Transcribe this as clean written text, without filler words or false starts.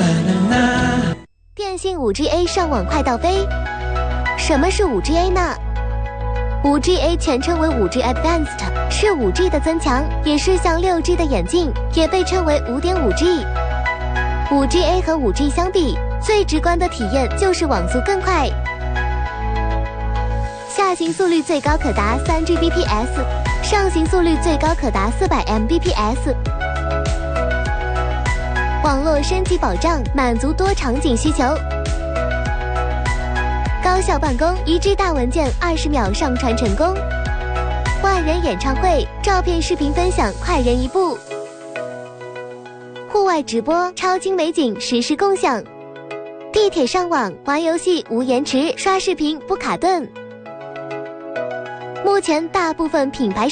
电信 5G-A 上网快到飞。什么是 5G-A 呢？ 5G-A 全称为 5G Advanced， 是 5G 的增强，也是向 6G 的演进，也被称为 5.5G。 5G-A 和 5G 相比，最直观的体验就是网速更快，下行速率最高可达 3Gbps， 上行速率最高可达400 Mbps。 网络升级保障，满足多场景需求。高效办公，1G 大文件20秒上传成功。万人演唱会，照片视频分享快人一步。户外直播，超精美景实时共享。地铁上网，玩游戏无延迟，刷视频不卡顿。目前大部分品牌